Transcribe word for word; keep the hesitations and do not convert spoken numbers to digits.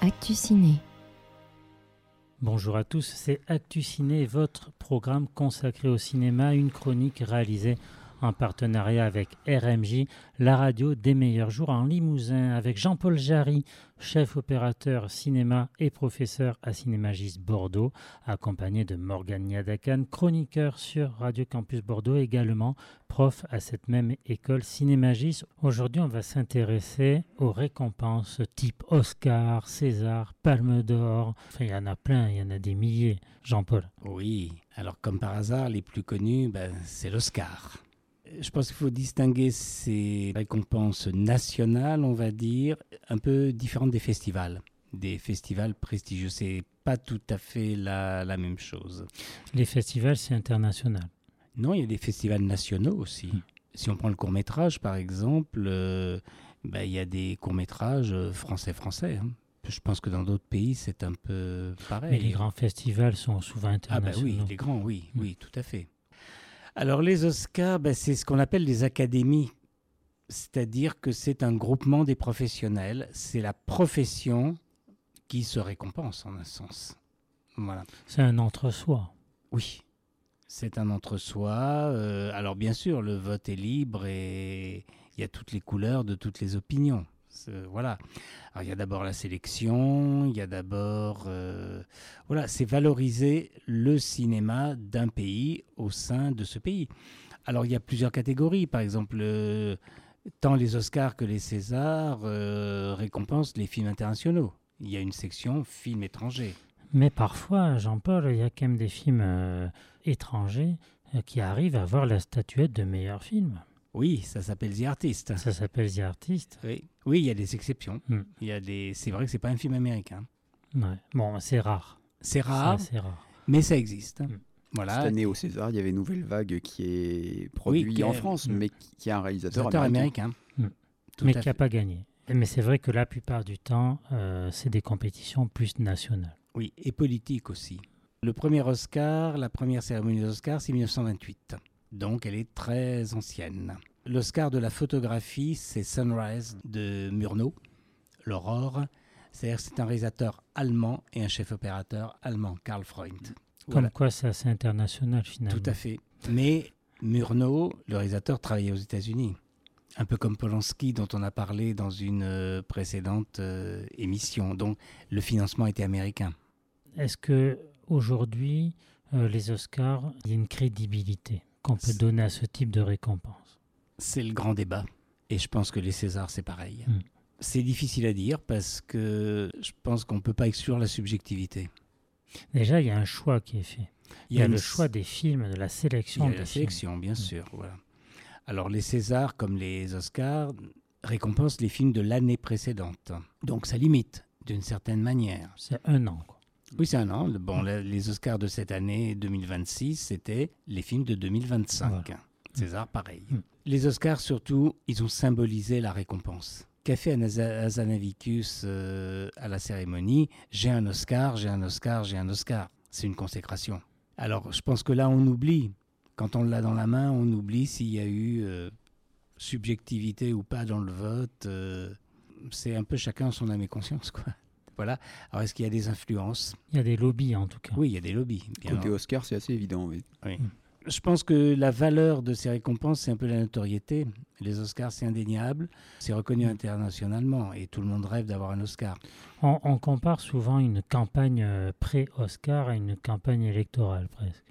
Actu Ciné. Bonjour à tous, c'est Actu Ciné, votre programme consacré au cinéma, une chronique réalisée en partenariat avec R M J, la radio des meilleurs jours en Limousin, avec Jean-Paul Jarry, chef opérateur cinéma et professeur à Cinémagis Bordeaux, accompagné de Morgane Niadakan, chroniqueur sur Radio Campus Bordeaux, également prof à cette même école Cinémagis. Aujourd'hui, on va s'intéresser aux récompenses type Oscar, César, Palme d'Or. Enfin, il y en a plein, il y en a des milliers. Jean-Paul. Oui, alors comme par hasard, les plus connus, ben, c'est l'Oscar. Je pense qu'il faut distinguer ces récompenses nationales, on va dire, un peu différentes des festivals. Des festivals prestigieux, c'est pas tout à fait la, la même chose. Les festivals, c'est international. Non, il y a des festivals nationaux aussi. Mmh. Si on prend le court-métrage, par exemple, euh, ben, il y a des courts-métrages français-français. Hein. Je pense que dans d'autres pays, c'est un peu pareil. Mais les grands festivals sont souvent internationaux. Ah ben oui, les grands, oui, mmh. oui, tout à fait. Alors les Oscars, ben, c'est ce qu'on appelle des académies, c'est-à-dire que c'est un groupement des professionnels, c'est la profession qui se récompense en un sens. Voilà. C'est un entre-soi. Oui, c'est un entre-soi. Euh, alors bien sûr, le vote est libre et il y a toutes les couleurs de toutes les opinions. C'est, voilà. Alors il y a d'abord la sélection, il y a d'abord... Euh, voilà, c'est valoriser le cinéma d'un pays au sein de ce pays. Alors il y a plusieurs catégories. Par exemple, euh, tant les Oscars que les Césars euh, récompensent les films internationaux. Il y a une section films étrangers. Mais parfois, Jean-Paul, il y a quand même des films euh, étrangers euh, qui arrivent à avoir la statuette de meilleur film. Oui, ça s'appelle The Artist. Ça s'appelle The Artist. Oui, oui, il y a des exceptions. Hmm. Il y a des... C'est vrai que c'est pas un film américain. Ouais. Bon, c'est rare. C'est rare, c'est rare. mais ça existe. Hmm. Voilà. Cette année au César, il y avait Nouvelle Vague qui est produit oui, qui est... en France, hmm. mais qui est un réalisateur américain. américain. Hmm. Mais qui n'a pas gagné. Mais c'est vrai que la plupart du temps, euh, c'est des compétitions plus nationales. Oui, et politiques aussi. Le premier Oscar, la première cérémonie des Oscars, c'est dix-neuf cent vingt-huit. Donc, elle est très ancienne. L'Oscar de la photographie, c'est Sunrise de Murnau, l'Aurore. C'est-à-dire que c'est un réalisateur allemand et un chef opérateur allemand, Karl Freund. Comme voilà. quoi, c'est assez international finalement. Tout à fait. Mais Murnau, le réalisateur, travaillait aux États-Unis. Un peu comme Polanski, dont on a parlé dans une euh, précédente euh, émission. Donc, le financement était américain. Est-ce qu'aujourd'hui, euh, les Oscars, il y a une crédibilité qu'on peut donner à ce type de récompense? C'est le grand débat. Et je pense que les Césars, c'est pareil. Mm. C'est difficile à dire parce que je pense qu'on ne peut pas exclure la subjectivité. Déjà, il y a un choix qui est fait. Il y, il y a, a le s... choix des films, de la sélection. Il y a des la films. sélection, bien mm. sûr. Voilà. Alors, les Césars, comme les Oscars, récompensent les films de l'année précédente. Donc, ça limite d'une certaine manière. C'est un an, quoi. Oui, c'est un an. Bon, les Oscars de cette année deux mille vingt-six, c'était les films de deux mille vingt-cinq. Voilà. César, pareil. Mm. Les Oscars, surtout, ils ont symbolisé la récompense. Qu'a fait Hazanavicius euh, à la cérémonie? J'ai un Oscar, j'ai un Oscar, j'ai un Oscar. C'est une consécration. Alors, je pense que là, on oublie. Quand on l'a dans la main, on oublie s'il y a eu euh, subjectivité ou pas dans le vote. Euh, c'est un peu chacun son âme et conscience, quoi. Voilà. Alors, est-ce qu'il y a des influences? Il y a des lobbies, en tout cas. Oui, il y a des lobbies. Bien Côté Oscar, c'est assez évident, oui. oui. Mm. Je pense que la valeur de ces récompenses, c'est un peu la notoriété. Les Oscars, c'est indéniable. C'est reconnu internationalement et tout le monde rêve d'avoir un Oscar. On, on compare souvent une campagne pré-Oscar à une campagne électorale, presque.